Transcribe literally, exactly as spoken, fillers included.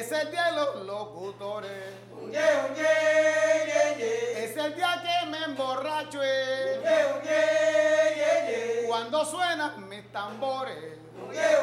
Es el día de los locutores. Unye, unye, ye, ye. Es el día que me emborracho. eh, Unye, unye, ye, ye. Cuando suenan mis tambores. Unye,